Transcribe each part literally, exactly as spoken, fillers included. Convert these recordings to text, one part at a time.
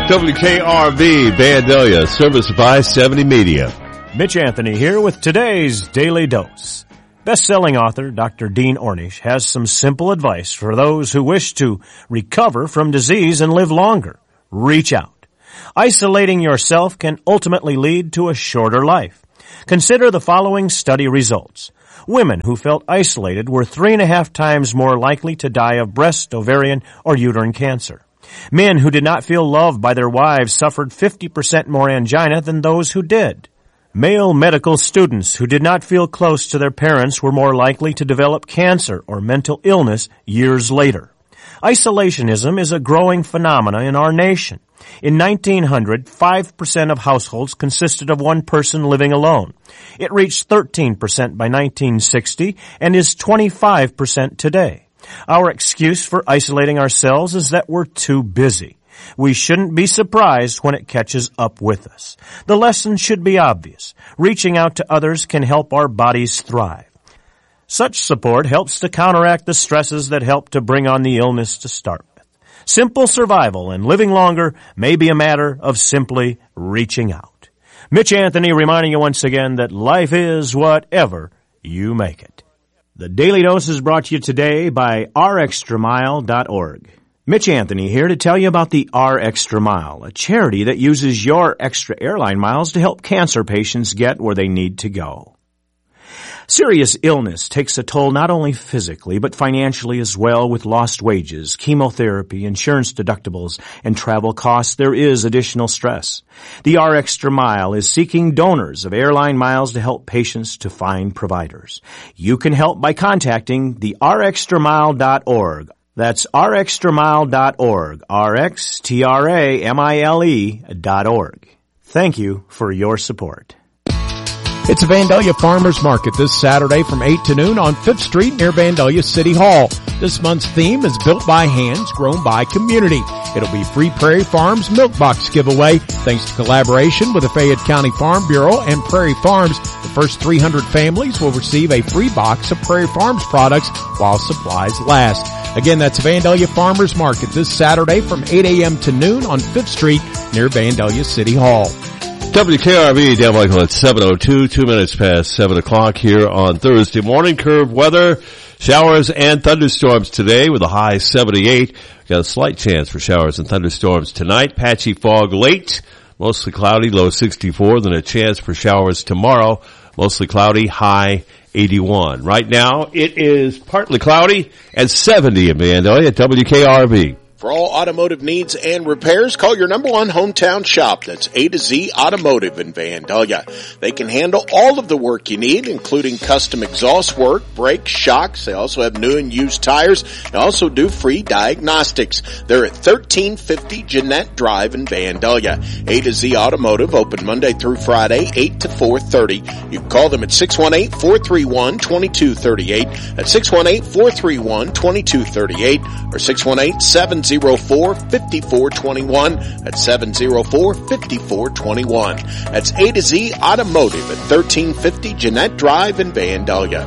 W K R V, Vandalia, service by seventy Media. Mitch Anthony here with today's Daily Dose. Best-selling author Doctor Dean Ornish has some simple advice for those who wish to recover from disease and live longer. Reach out. Isolating yourself can ultimately lead to a shorter life. Consider the following study results. Women who felt isolated were three and a half times more likely to die of breast, ovarian, or uterine cancer. Men who did not feel loved by their wives suffered fifty percent more angina than those who did. Male medical students who did not feel close to their parents were more likely to develop cancer or mental illness years later. Isolationism is a growing phenomenon in our nation. In nineteen hundred, five percent of households consisted of one person living alone. It reached thirteen percent by nineteen sixty and is twenty-five percent today. Our excuse for isolating ourselves is that we're too busy. We shouldn't be surprised when it catches up with us. The lesson should be obvious. Reaching out to others can help our bodies thrive. Such support helps to counteract the stresses that help to bring on the illness to start with. Simple survival and living longer may be a matter of simply reaching out. Mitch Anthony reminding you once again that life is whatever you make it. The Daily Dose is brought to you today by R Extra Mile dot org. Mitch Anthony here to tell you about the R Extra Mile, a charity that uses your extra airline miles to help cancer patients get where they need to go. Serious illness takes a toll not only physically, but financially as well with lost wages, chemotherapy, insurance deductibles, and travel costs. There is additional stress. The R Extra Mile is seeking donors of airline miles to help patients to find providers. You can help by contacting the R Extra Mile dot org. That's R Extra Mile dot org, R X T R A M I L E dot org. Thank you for your support. It's a Vandalia Farmers Market this Saturday from eight to noon on fifth Street near Vandalia City Hall. This month's theme is Built by Hands, Grown by Community. It'll be free Prairie Farms Milk Box giveaway thanks to collaboration with the Fayette County Farm Bureau and Prairie Farms. The first three hundred families will receive a free box of Prairie Farms products while supplies last. Again, that's Vandalia Farmers Market this Saturday from eight a.m. to noon on fifth Street near Vandalia City Hall. W K R V, Dan Michael at seven oh two, two minutes past seven o'clock here on Thursday morning. Curve weather, showers and thunderstorms today with a high seventy-eight. Got a slight chance for showers and thunderstorms tonight. Patchy fog late, mostly cloudy, low sixty-four. Then a chance for showers tomorrow, mostly cloudy, high eighty-one. Right now it is partly cloudy and seventy in Vandalia at W K R V. For all automotive needs and repairs, call your number one hometown shop. That's A to Z Automotive in Vandalia. They can handle all of the work you need, including custom exhaust work, brakes, shocks. They also have new and used tires. They also do free diagnostics. They're at thirteen fifty Jeanette Drive in Vandalia. A to Z Automotive, open Monday through Friday, eight to four thirty. You can call them at six one eight, four three one, two two three eight. That's six one eight, four three one, two two three eight or six one eight, seven zero four, five four two one. That's seven zero four, five four two one. That's A to Z Automotive at thirteen fifty Jeanette Drive in Vandalia.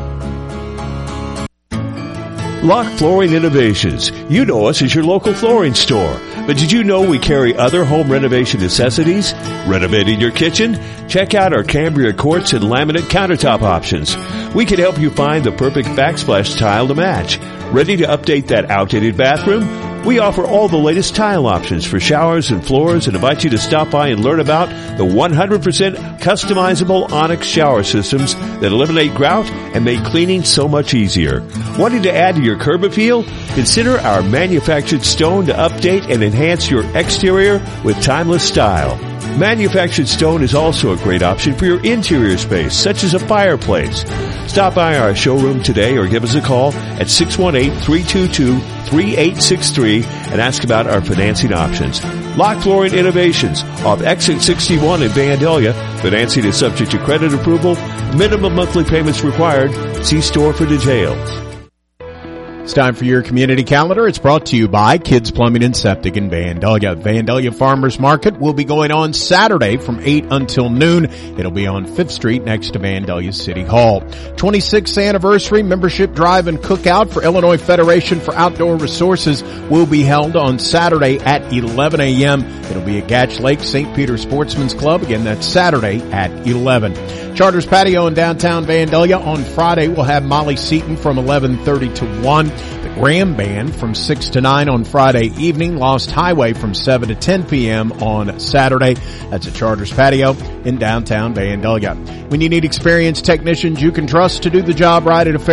Lock Flooring Innovations. You know us as your local flooring store. But did you know we carry other home renovation necessities? Renovating your kitchen? Check out our Cambria quartz and laminate countertop options. We can help you find the perfect backsplash tile to match. Ready to update that outdated bathroom? We offer all the latest tile options for showers and floors and invite you to stop by and learn about the one hundred percent customizable Onyx shower systems that eliminate grout and make cleaning so much easier. Wanting to add to your curb appeal? Consider our manufactured stone to update and enhance your exterior with timeless style. Manufactured stone is also a great option for your interior space, such as a fireplace. Stop by our showroom today or give us a call at six one eight, three two two, three eight six three and ask about our financing options. Lock Flooring Innovations off Exit sixty-one in Vandalia. Financing is subject to credit approval. Minimum monthly payments required. See store for details. It's time for your community calendar. It's brought to you by Kids Plumbing and Septic in Vandalia. Vandalia Farmers Market will be going on Saturday from eight until noon. It'll be on Fifth Street next to Vandalia City Hall. twenty-sixth anniversary membership drive and cookout for Illinois Federation for Outdoor Resources will be held on Saturday at eleven a.m. It'll be at Gatch Lake Saint Peter Sportsman's Club. Again, that's Saturday at eleven. Charters Patio in downtown Vandalia on Friday will have Molly Seaton from eleven thirty to one. The Graham Band from six to nine on Friday evening. Lost Highway from seven to ten p.m. on Saturday. That's at Charters Patio in downtown Vandalia. When you need experienced technicians you can trust to do the job right at a fair